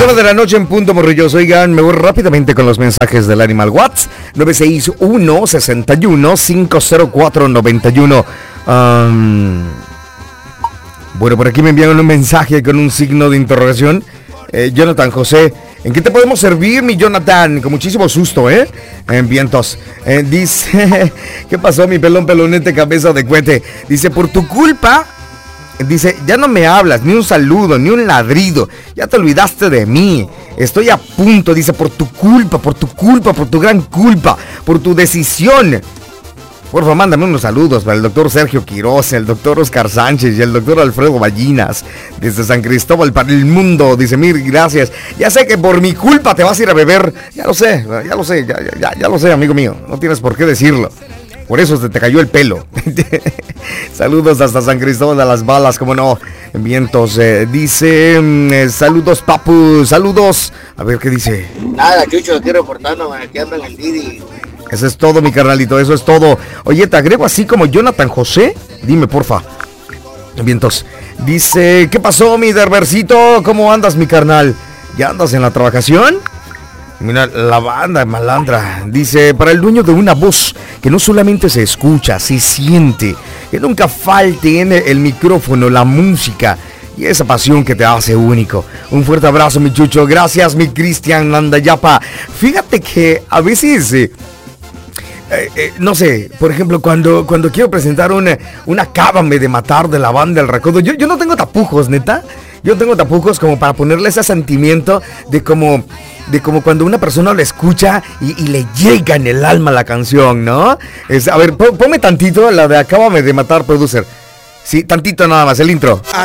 9 de la noche en punto, morrillos. Oigan, me voy rápidamente con los mensajes del Animal Watts. 961-61-504-91. Bueno, por aquí me enviaron un mensaje con un signo de interrogación. Jonathan José, ¿en qué te podemos servir, mi Jonathan? Con muchísimo susto, en vientos. Dice, ¿qué pasó, mi pelonete, cabeza de cohete? Dice, por tu culpa, dice, ya no me hablas, ni un saludo, ni un ladrido. Ya te olvidaste de mí. Estoy a punto, dice, por tu gran culpa, por tu decisión. Por favor, mándame unos saludos para el doctor Sergio Quiroz, el doctor Oscar Sánchez y el doctor Alfredo Ballinas, desde San Cristóbal para el mundo. Dice, mil gracias. Ya sé que por mi culpa te vas a ir a beber. Ya lo sé, amigo mío. No tienes por qué decirlo. Por eso se te cayó el pelo. Saludos hasta San Cristóbal de las Balas, como no. En vientos. Dice, saludos, papu, saludos. A ver, ¿qué dice? Nada, Chucho, estoy reportando, aquí ando en el Didi. Eso es todo, mi carnalito, eso es todo. Oye, ¿te agrego así como Jonathan José? Dime, porfa. Vientos. Dice, ¿qué pasó, mi derbercito? ¿Cómo andas, mi carnal? ¿Ya andas en la trabajación? Mira, la banda malandra. Dice, para el dueño de una voz que no solamente se escucha, se siente. Que nunca falte en el micrófono, la música y esa pasión que te hace único. Un fuerte abrazo, mi Chucho. Gracias, mi Cristian Landayapa. Fíjate que a veces... no sé, por ejemplo, cuando quiero presentar una Acábame de Matar de la banda El Recodo, yo no tengo tapujos, neta. Yo tengo tapujos como para ponerle ese sentimiento de como cuando una persona lo escucha y le llega en el alma la canción, ¿no? A ver, ponme tantito la de Acábame de Matar, producer. Sí, tantito nada más, el intro.